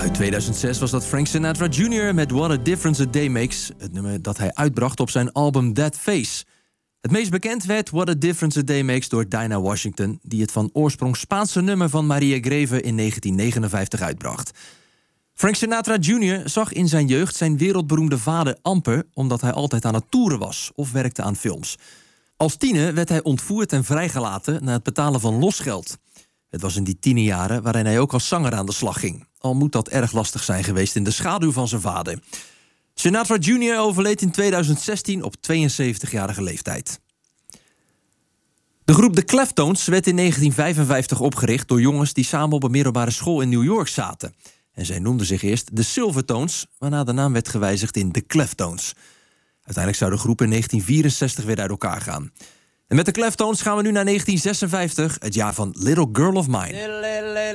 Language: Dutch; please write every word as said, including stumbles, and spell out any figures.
Uit tweeduizend zes was dat Frank Sinatra junior met What a Difference a Day Makes, het nummer dat hij uitbracht op zijn album That Face. Het meest bekend werd What a Difference a Day Makes door Dinah Washington, die het van oorsprong Spaanse nummer van Maria Greve in negentien negenenvijftig uitbracht. Frank Sinatra junior zag in zijn jeugd zijn wereldberoemde vader amper, omdat hij altijd aan het toeren was of werkte aan films. Als tiener werd hij ontvoerd en vrijgelaten na het betalen van losgeld. Het was in die tienerjaren waarin hij ook als zanger aan de slag ging. Al moet dat erg lastig zijn geweest in de schaduw van zijn vader. Sinatra junior overleed in tweeduizend zestien op tweeënzeventigjarige leeftijd. De groep The Cleftones werd in negentien vijfenvijftig opgericht door jongens die samen op een middelbare school in New York zaten. En zij noemden zich eerst de Silvertones, waarna de naam werd gewijzigd in The Cleftones. Uiteindelijk zou de groep in negentien vierenzestig weer uit elkaar gaan. En met de Cleftones gaan we nu naar negentien zesenvijftig, het jaar van Little Girl of Mine.